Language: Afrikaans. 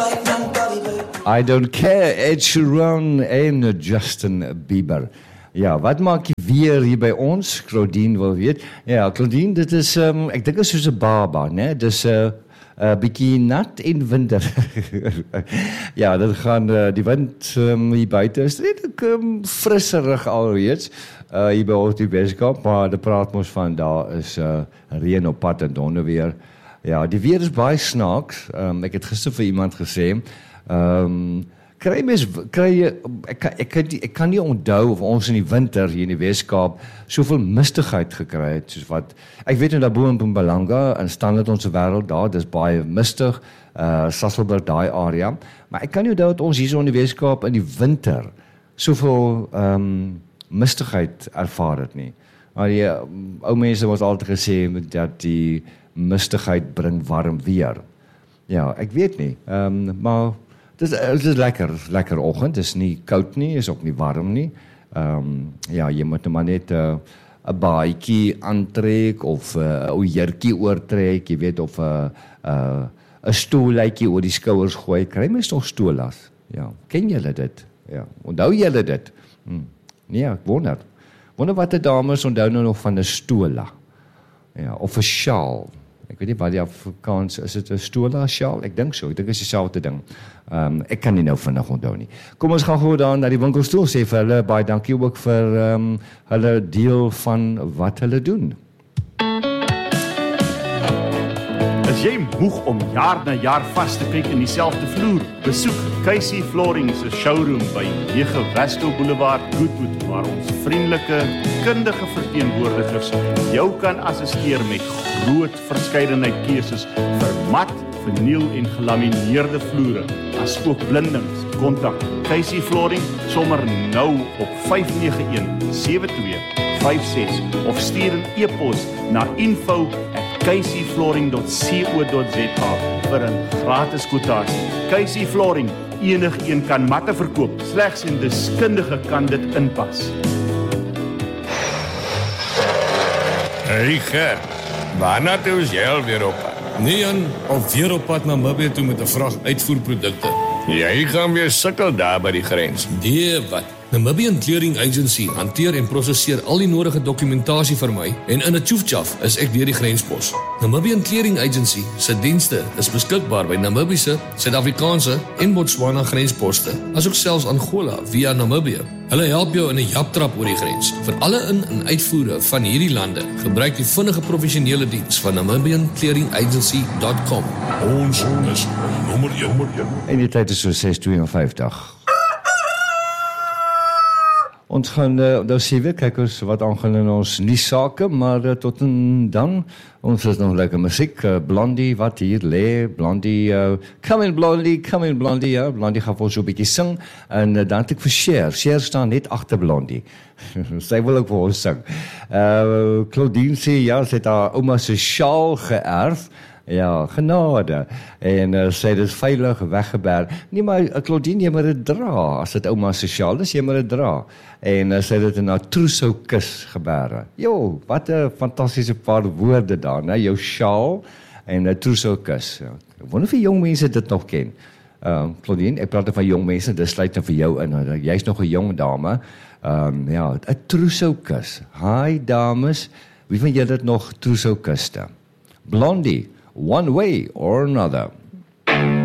I don't care, Ed Sheeran en Justin Bieber. Ja, wat maak jy weer hier by ons? Claudine wil weet. Ja, Claudine, dit is, ek dink is soos 'n baba, né? Dis 'n bietjie nat en winter. Ja, dit gaan, die wind hier buite is redelijk frisserig alreeds. Hier by ons die Weskaap, maar die praat ons van, daar is reën op pad en donderweer. Ja, die weer is baie snaaks. Ek het gister vir iemand gesê, ek kan nie onthou of ons in die winter hier in die Weskaap soveel mistigheid gekry het, soos wat, ek weet nou daar bo in Mpumalanga, in Standard onze wêreld daar, dis baie mistig, Sasolburg daai area, maar ek kan nie onthou dat ons hier so in die Weskaap in die winter soveel mistigheid ervaar het nie. Maar die ou mense was altyd gesê dat die mistigheid bring warm weer. Ja, ek weet nie, maar het is lekker oggend, het is nie koud nie, is ook nie warm nie. Ja, jy moet maar net 'n baadjie aantrek of 'n jurkie oortrek, jy weet, of 'n stoeltjie oor die skouers gooi. Kry mens nog stoelas? Ja, ken julle dit? Ja, onthou julle dit? Nee, ek wonder wat die dames onthou nou nog van 'n stoela. Ja, of 'n sjaal. Ek weet nie wat die Afrikaans, is dit 'n stola sjaal? Ek dink so, ek dink is dieselfde ding. Ek kan nie nou vinnig onthou nie. Kom ons gaan gou daar na die winkelstoel, sê vir hulle baie dankie ook vir hulle deel van wat hulle doen. Is jy moeg om jaar na jaar vas te kyk in dieselfde vloer? Besoek Casey Flooring se showroom by 9 Westel Boulevard, Goodwood, waar ons vriendelike, kundige verteenwoordigers jou kan assisteer met groot verskeidenheid keuses vir mat, verniel en gelamineerde vloere, as ook blindings. Kontak Casey Flooring sommer nou op 591-7256 of stuur 'n e-pos na info@caseyflooring.co.za vir 'n gratis kwotasie. Casey Flooring, enigeen kan matte verkoop, slegs 'n deskundige kan dit inpas. Hey Ger, waarna toe is jy alweer op pad? Nee Jan, alweer op pad na Mabbe toe met 'n vrag uitvoerprodukte. Jy gaan weer sukkel daar by die grens. Nee, wat? Namibian Clearing Agency hanteer en prosesseer al die nodige dokumentasie vir my en in 'n tjoefjaf is ek deur die grenspos. Namibian Clearing Agency se dienste is beskikbaar by Namibiese, Suid-Afrikaanse en Botswana grensposte, asook selfs Angola via Namibië. Hulle help jou in 'n japtrap oor die grens. Vir alle in- en uitvoere van hierdie lande, gebruik die vinnige professionele diens van namibianclearingagency.com. Ons is nommer 1. En die tyd is so 6:52. Ons gaan nou sê weer, kyk ons wat aangaan in ons nuussake, maar tot en dan, ons is nog lekker musiek, Blondie wat hier lê, Blondie, come in Blondie, ja, Blondie gaan vir ons so 'n bietjie sing, en dan het ek vir Cher staan net agter Blondie, sy wil ook vir ons sing. Claudine sê, ja, sy het haar ouma se sjaal geërf, ja, genade, en sy het dit veilig weggeberg. Nee, maar Claudine, jy moet dit dra, as dit ouma se sjaal is, jy moet dit dra. En sy het dit in haar trousseaukus geberg. Jo, wat 'n fantastiese paar woorde daar, né? Jou sjaal en 'n trousseaukus. Ja. Ek wonder of jong mense dit nog ken. Claudine, ek praat van jong mense, dit sluit nou vir jou in. Jy's nog 'n jong dame. Ja, 'n trousseaukus. Hi dames, wie van julle het nog trousseaukuste? Blondie, one way or another.